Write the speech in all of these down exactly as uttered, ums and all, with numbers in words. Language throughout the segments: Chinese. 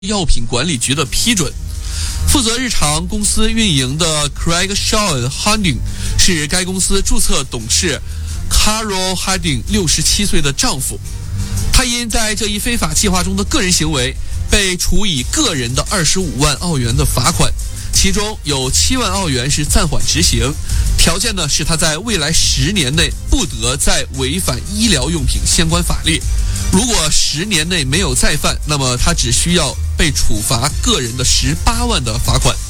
药品管理局的批准。负责日常公司运营的 Craig Sean Harding 是该公司注册董事 Carol Harding 六十七岁的丈夫。他因在这一非法计划中的个人行为被处以个人的二十五万澳元的罚款，其中有七万澳元是暂缓执行，条件呢是他在未来十年内不得再违反医疗用品相关法律。如果十年内没有再犯，那么他只需要被处罚个人的十八万的罚款。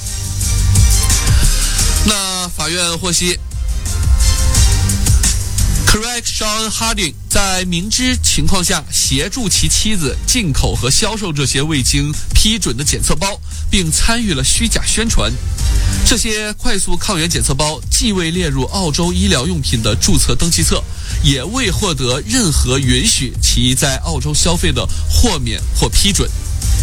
那法院获悉，Craig Sean Harding 在明知情况下协助其妻子进口和销售这些未经批准的检测包，并参与了虚假宣传。这些快速抗原检测包既未列入澳洲医疗用品的注册登记册，也未获得任何允许其在澳洲消费的豁免或批准。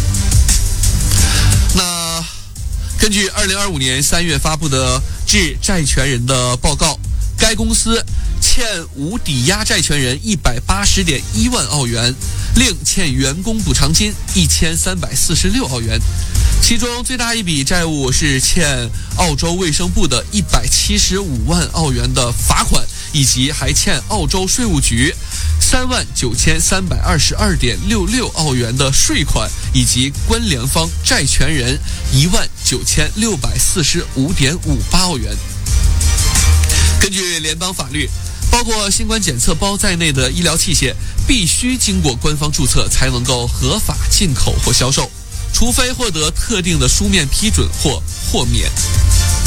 那根据二零二五年三月发布的致债权人的报告，该公司欠无抵押债权人一百八十点一万澳元，另欠员工补偿金一千三百四十六澳元。其中最大一笔债务是欠澳洲卫生部的一百七十五万澳元的罚款，以及还欠澳洲税务局三万九千三百二十二点六六澳元的税款，以及关联方债权人一万九千六百四十五点五八澳元。根据联邦法律，包括新冠检测包在内的医疗器械必须经过官方注册才能够合法进口或销售，除非获得特定的书面批准或豁免。